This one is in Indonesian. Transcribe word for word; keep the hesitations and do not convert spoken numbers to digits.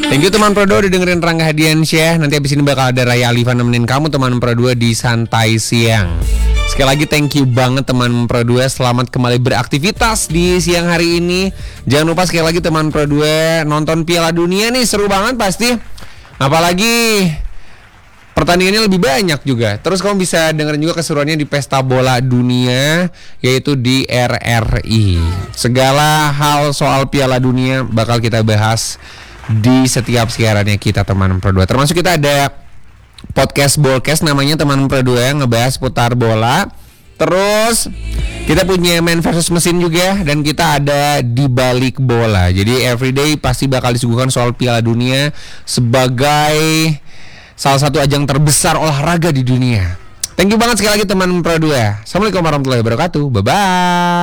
Thank you teman Pro dua udah dengerin Rangga Hadiansyah. Nanti abis ini bakal ada Raya Alifa nemenin kamu teman Pro dua di Santai Siang. Sekali lagi thank you banget teman Pro dua. Selamat kembali beraktivitas di siang hari ini. Jangan lupa sekali lagi teman Pro dua nonton Piala Dunia nih, seru banget pasti. Apalagi pertandingannya lebih banyak juga. Terus kamu bisa dengerin juga keseruannya di Pesta Bola Dunia, yaitu di R R I. Segala hal soal Piala Dunia bakal kita bahas di setiap siarannya kita teman Pro dua. Termasuk kita ada podcast Bolcast namanya teman Pro dua yang ngebahas putar bola. Terus kita punya Man versus Mesin juga, dan kita ada di balik bola. Jadi everyday pasti bakal disuguhkan soal Piala Dunia sebagai salah satu ajang terbesar olahraga di dunia. Thank you banget sekali lagi teman Pro dua. Assalamualaikum warahmatullahi wabarakatuh. Bye bye.